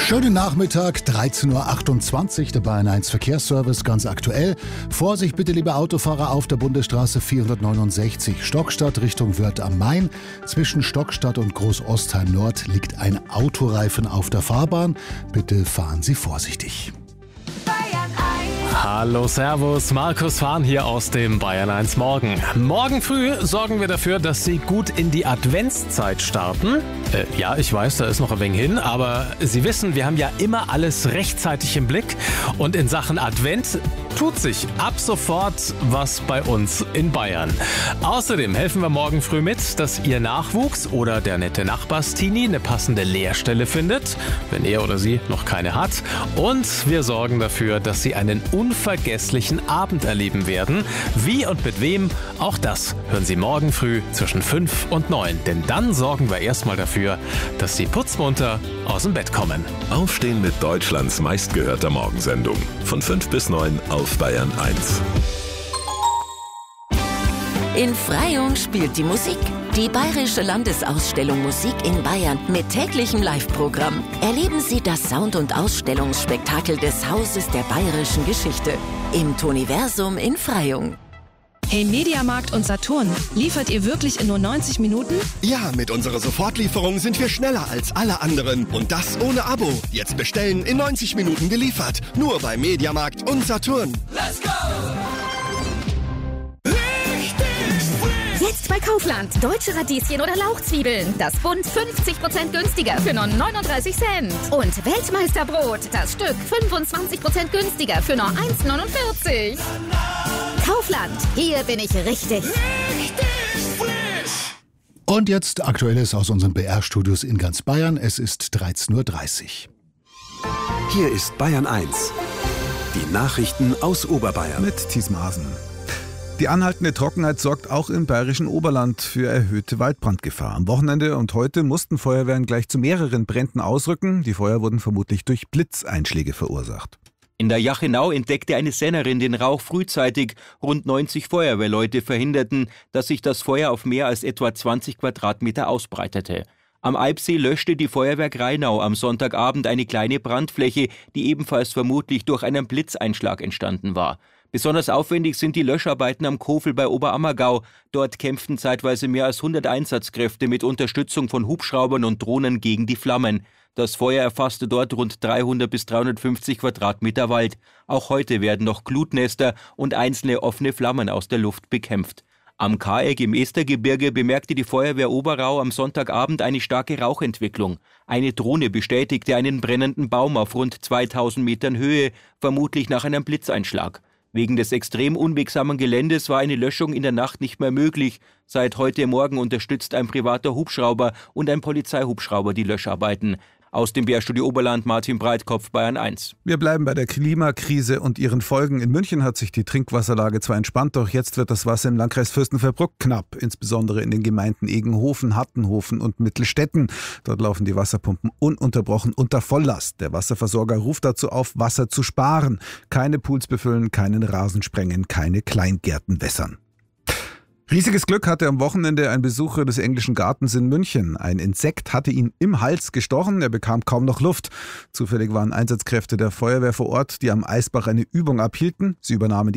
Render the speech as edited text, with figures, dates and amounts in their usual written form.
Schönen Nachmittag, 13.28 Uhr, der Bayern 1 Verkehrsservice, ganz aktuell. Vorsicht bitte, liebe Autofahrer, auf der Bundesstraße 469 Stockstadt Richtung Wörth am Main. Zwischen Stockstadt und Großostheim Nord liegt ein Autoreifen auf der Fahrbahn. Bitte fahren Sie vorsichtig. Hallo, servus, Markus Fahn hier aus dem Bayern 1 Morgen. Morgen früh sorgen wir dafür, dass Sie gut in die Adventszeit starten. Ja, ich weiß, da ist noch ein wenig hin, aber Sie wissen, wir haben ja immer alles rechtzeitig im Blick. Und in Sachen Advent tut sich ab sofort was bei uns in Bayern. Außerdem helfen wir morgen früh mit, dass Ihr Nachwuchs oder der nette Nachbarstini eine passende Lehrstelle findet, wenn er oder sie noch keine hat. Und wir sorgen dafür, dass Sie einen unvergesslichen Abend erleben werden. Wie und mit wem, auch das hören Sie morgen früh zwischen 5 und 9. Denn dann sorgen wir erstmal dafür, dass Sie putzmunter aus dem Bett kommen. Aufstehen mit Deutschlands meistgehörter Morgensendung. Von 5 bis 9 auf Bayern 1. In Freyung spielt die Musik. Die Bayerische Landesausstellung Musik in Bayern mit täglichem Live-Programm. Erleben Sie das Sound- und Ausstellungsspektakel des Hauses der bayerischen Geschichte im Toniversum in Freyung. Hey Mediamarkt und Saturn, liefert ihr wirklich in nur 90 Minuten? Ja, mit unserer Sofortlieferung sind wir schneller als alle anderen. Und das ohne Abo. Jetzt bestellen, in 90 Minuten geliefert. Nur bei Mediamarkt und Saturn. Let's go! Jetzt bei Kaufland. Deutsche Radieschen oder Lauchzwiebeln. Das Bund 50% günstiger für nur 39 Cent. Und Weltmeisterbrot. Das Stück 25% günstiger für nur 1,49. Kaufland. Hier bin ich richtig. Und jetzt Aktuelles aus unseren BR-Studios in ganz Bayern. Es ist 13.30 Uhr. Hier ist Bayern 1. Die Nachrichten aus Oberbayern. Mit Thies Maaßen. Die anhaltende Trockenheit sorgt auch im bayerischen Oberland für erhöhte Waldbrandgefahr. Am Wochenende und heute mussten Feuerwehren gleich zu mehreren Bränden ausrücken. Die Feuer wurden vermutlich durch Blitzeinschläge verursacht. In der Jachenau entdeckte eine Sennerin den Rauch frühzeitig. Rund 90 Feuerwehrleute verhinderten, dass sich das Feuer auf mehr als etwa 20 Quadratmeter ausbreitete. Am Eibsee löschte die Feuerwehr Greinau am Sonntagabend eine kleine Brandfläche, die ebenfalls vermutlich durch einen Blitzeinschlag entstanden war. Besonders aufwendig sind die Löscharbeiten am Kofel bei Oberammergau. Dort kämpften zeitweise mehr als 100 Einsatzkräfte mit Unterstützung von Hubschraubern und Drohnen gegen die Flammen. Das Feuer erfasste dort rund 300 bis 350 Quadratmeter Wald. Auch heute werden noch Glutnester und einzelne offene Flammen aus der Luft bekämpft. Am Kaeck im Estergebirge bemerkte die Feuerwehr Oberau am Sonntagabend eine starke Rauchentwicklung. Eine Drohne bestätigte einen brennenden Baum auf rund 2000 Metern Höhe, vermutlich nach einem Blitzeinschlag. Wegen des extrem unwegsamen Geländes war eine Löschung in der Nacht nicht mehr möglich. Seit heute Morgen unterstützt ein privater Hubschrauber und ein Polizeihubschrauber die Löscharbeiten. Aus dem BR-Studio Oberland, Martin Breitkopf, Bayern 1. Wir bleiben bei der Klimakrise und ihren Folgen. In München hat sich die Trinkwasserlage zwar entspannt, doch jetzt wird das Wasser im Landkreis Fürstenfeldbruck knapp. Insbesondere in den Gemeinden Egenhofen, Hattenhofen und Mittelstetten. Dort laufen die Wasserpumpen ununterbrochen unter Volllast. Der Wasserversorger ruft dazu auf, Wasser zu sparen. Keine Pools befüllen, keinen Rasen sprengen, keine Kleingärten wässern. Riesiges Glück hatte am Wochenende ein Besucher des Englischen Gartens in München. Ein Insekt hatte ihn im Hals gestochen, er bekam kaum noch Luft. Zufällig waren Einsatzkräfte der Feuerwehr vor Ort, die am Eisbach eine Übung abhielten. Sie übernahmen die